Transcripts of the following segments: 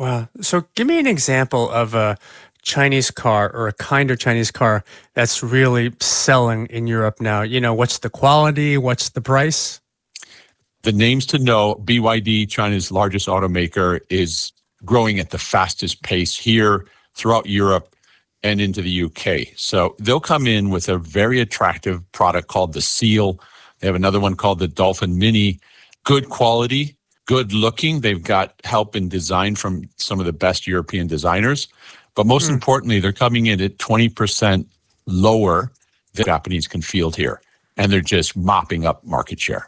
Wow. So give me an example of a Chinese car or a kind of Chinese car that's really selling in Europe now. What's the quality? What's the price? The names to know: BYD, China's largest automaker, is growing at the fastest pace here, throughout Europe, and into the UK. So they'll come in with a very attractive product called the Seal. They have another one called the Dolphin Mini. Good quality, good looking. They've got help in design from some of the best European designers. But most importantly, they're coming in at 20% lower than Japanese can field here. And they're just mopping up market share.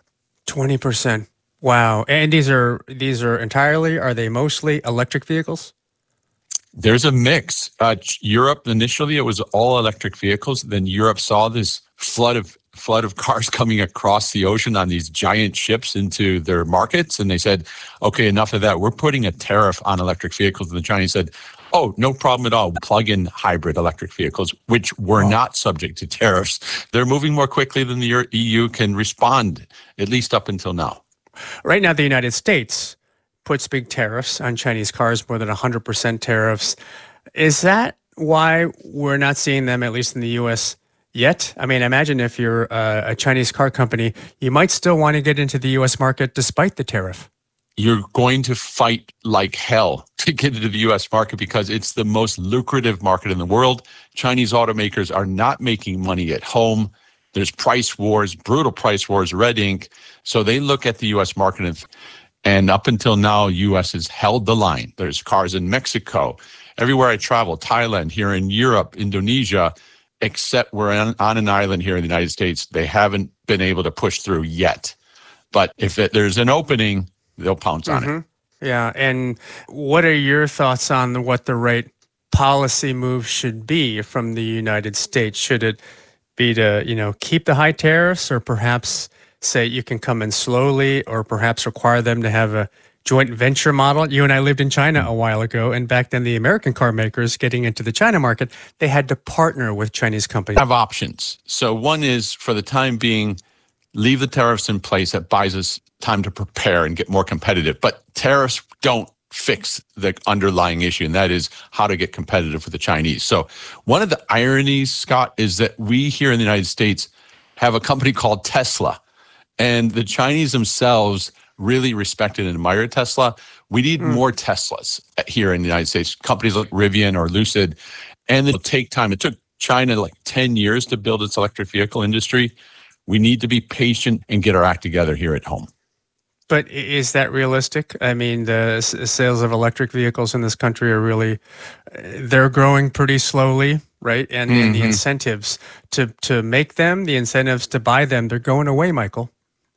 20%. Wow. And these are entirely, are they mostly electric vehicles? There's a mix. Europe, initially, it was all electric vehicles. Then Europe saw this flood of cars coming across the ocean on these giant ships into their markets. And they said, okay, enough of that. We're putting a tariff on electric vehicles. And the Chinese said, oh, no problem at all. Plug-in hybrid electric vehicles, which were not subject to tariffs. They're moving more quickly than the EU can respond, at least up until now. Right now, the United States puts big tariffs on Chinese cars, more than 100% tariffs. Is that why we're not seeing them, at least in the U.S., yet? I mean, imagine if you're a Chinese car company, you might still want to get into the U.S. market despite the tariff. You're going to fight like hell to get into the U.S. market because it's the most lucrative market in the world. Chinese automakers are not making money at home. There's price wars, brutal price wars, red ink. So they look at the U.S. market and up until now, U.S. has held the line. There's cars in Mexico, everywhere I travel, Thailand, here in Europe, Indonesia, except we're on an island here in the United States. They haven't been able to push through yet. But if there's an opening, they'll pounce on it. Yeah. And what are your thoughts on what the right policy move should be from the United States? Should it be to, keep the high tariffs, or perhaps say you can come in slowly, or perhaps require them to have a joint venture model? You and I lived in China a while ago, and back then the American car makers getting into the China market, they had to partner with Chinese companies. Have options. So one is, for the time being, leave the tariffs in place. That buys us time to prepare and get more competitive. But tariffs don't fix the underlying issue, and that is how to get competitive with the Chinese. So one of the ironies, Scott, is that we here in the United States have a company called Tesla, and the Chinese themselves really respected and admired Tesla. We need more Teslas here in the United States, companies like Rivian or Lucid, and it'll take time. It took China like 10 years to build its electric vehicle industry. We need to be patient and get our act together here at home. But is that realistic? I mean, the sales of electric vehicles in this country are really, they're growing pretty slowly, right? And the incentives to make them, the incentives to buy them, they're going away, Michael.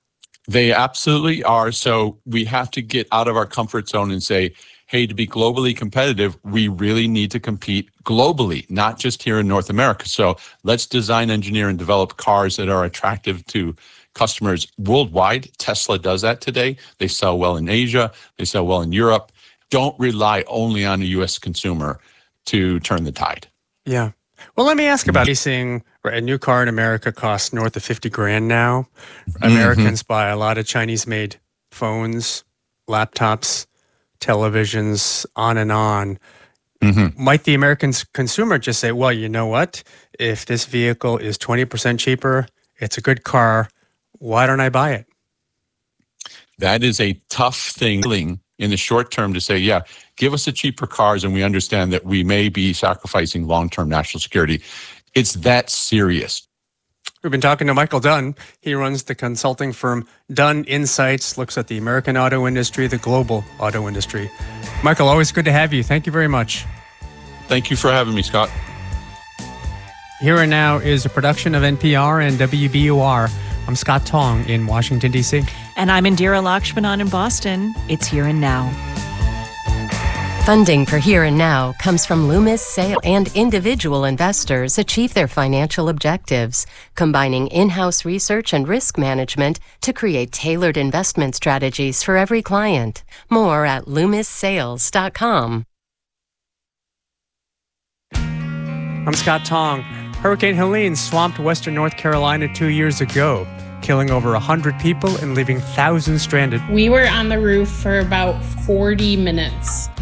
They absolutely are. So we have to get out of our comfort zone and say, hey, to be globally competitive, we really need to compete globally, not just here in North America. So let's design, engineer, and develop cars that are attractive to customers worldwide. Tesla does that today. They sell well in Asia. They sell well in Europe. Don't rely only on the U.S. consumer to turn the tide. Yeah. Well, let me ask about leasing. A new car in America costs north of $50,000 now. Americans buy a lot of Chinese-made phones, laptops, televisions, on and on. Might the American consumer just say, well, you know what? If this vehicle is 20% cheaper, it's a good car, why don't I buy it? That is a tough thing in the short term to say, yeah, give us the cheaper cars, and we understand that we may be sacrificing long-term national security. It's that serious. We've been talking to Michael Dunn. He runs the consulting firm Dunn Insights, looks at the American auto industry, the global auto industry. Michael, always good to have you. Thank you very much. Thank you for having me, Scott. Here and Now is a production of NPR and WBUR. I'm Scott Tong in Washington, D.C. And I'm Indira Lakshmanan in Boston. It's Here and Now. Funding for Here and Now comes from Loomis Sayles, and individual investors achieve their financial objectives, combining in-house research and risk management to create tailored investment strategies for every client. More at LoomisSayles.com. I'm Scott Tong. Hurricane Helene swamped western North Carolina 2 years ago, killing over 100 people and leaving thousands stranded. We were on the roof for about 40 minutes.